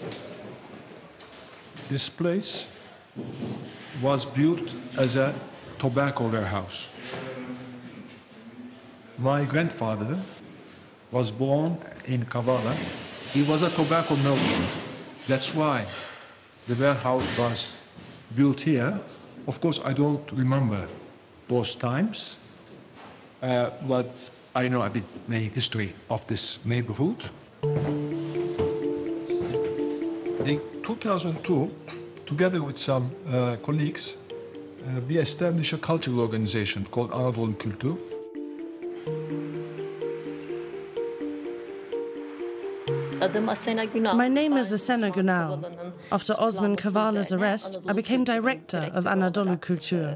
This place was built as a tobacco warehouse. My grandfather was born in Kavala. He was a tobacco merchant. That's why the warehouse was built here. Of course, I don't remember those times, but I know a bit the history of this neighborhood. In 2002, together with some colleagues, we established a cultural organization called Anadolu Kültür. My name is Asena Günal. After Osman Kavala's arrest, I became director of Anadolu Kültür.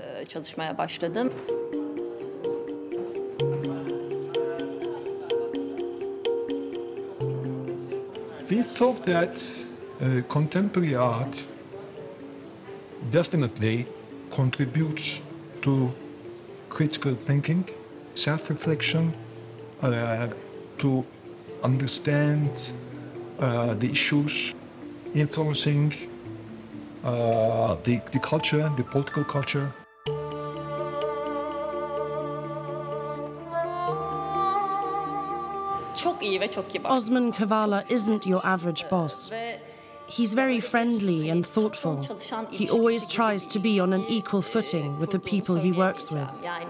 We thought that contemporary art definitely contributes to critical thinking, self-reflection, to understand the issues influencing the culture, the political culture. Osman Kavala isn't your average boss. He's very friendly and thoughtful. He always tries to be on an equal footing with the people he works with.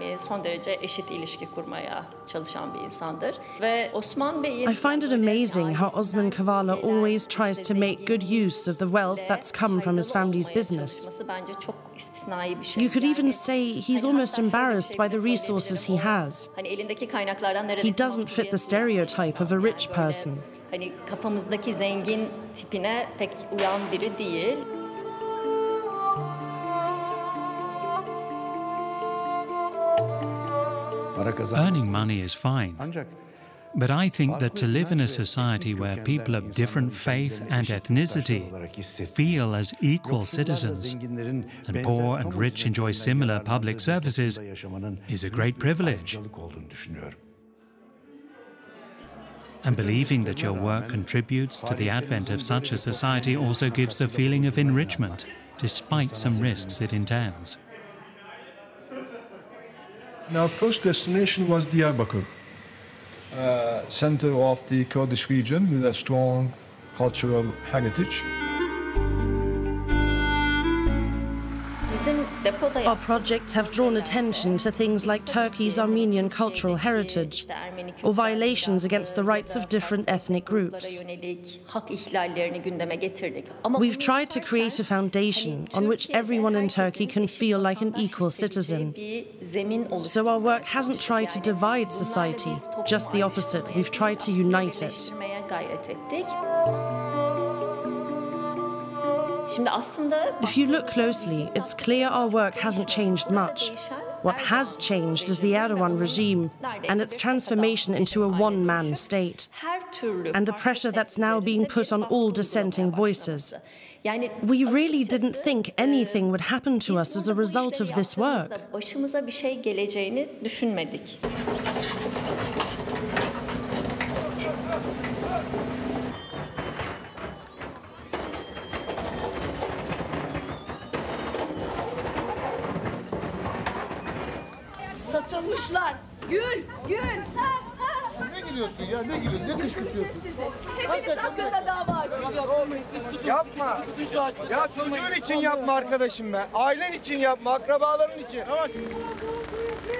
I find it amazing how Osman Kavala always tries to make good use of the wealth that's come from his family's business. You could even say he's almost embarrassed by the resources he has. He doesn't fit the stereotype of a rich person. Kafamızdaki zengin tipine pek uyan biri değil. Earning money is fine. But I think that to live in a society where people of different faith and ethnicity feel as equal citizens, and poor and rich enjoy similar public services, is a great privilege. And believing that your work contributes to the advent of such a society also gives a feeling of enrichment, despite some risks it entails. Our first destination was Diyarbakır, center of the Kurdish region with a strong cultural heritage. Our projects have drawn attention to things like Turkey's Armenian cultural heritage or violations against the rights of different ethnic groups. We've tried to create a foundation on which everyone in Turkey can feel like an equal citizen. So our work hasn't tried to divide society, just the opposite. We've tried to unite it. If you look closely, it's clear our work hasn't changed much. What has changed is the Erdogan regime and its transformation into a one-man state, and the pressure that's now being put on all dissenting voices. We really didn't think anything would happen to us as a result of this work. Satılmışlar. Gül, gül. Ne gülüyorsun ya? Ne gülüyorsun? Ne kışkırtıyorsun? Hepiniz hakkında dava açın. Yapma. Ya çocuğun için yapma arkadaşım be. Ailen için yapma, akrabaların için.